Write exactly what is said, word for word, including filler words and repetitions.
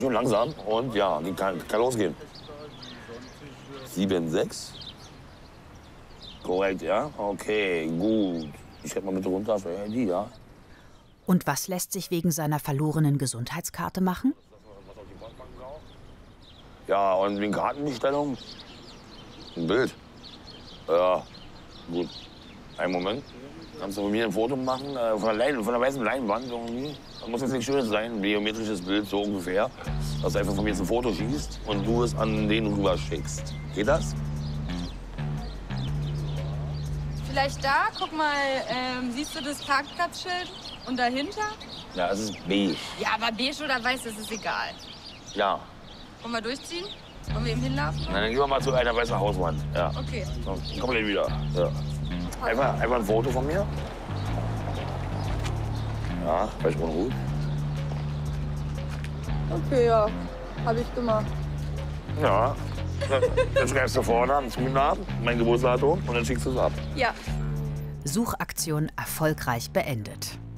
Schon langsam und ja, die kann, kann losgehen. sieben sechs. Korrekt, ja? Okay, gut. Ich hätte mal bitte runter für Handy, ja? Und was lässt sich wegen seiner verlorenen Gesundheitskarte machen? Ja, und wegen Kartenbestellung? Ein Bild. Ja, gut. Einen Moment. Kannst du von mir ein Foto machen? Äh, von, der Lein von der weißen Leinwand irgendwie? Das muss jetzt nicht schön sein, ein biometrisches Bild, so ungefähr. Dass du einfach von mir jetzt ein Foto schießt und du es an den rüber schickst. Geht das? Vielleicht da, guck mal, ähm, siehst du das Parkplatzschild? Und dahinter? Ja, es ist beige. Ja, aber beige oder weiß, das ist egal. Ja. Wollen wir durchziehen? Wollen wir eben hinlaufen? Na, dann gehen wir mal zu einer weißen Hauswand. Ja. Okay. So, dann kommen wir gleich wieder. Ja. Einfach, einfach ein Foto von mir. Ja, weiß schon gut. Okay, ja. Hab ich gemacht. Ja. Jetzt schreibst du vorne an, Zunamen, mein Geburtsdatum und dann schickst du es ab. Ja. Suchaktion erfolgreich beendet.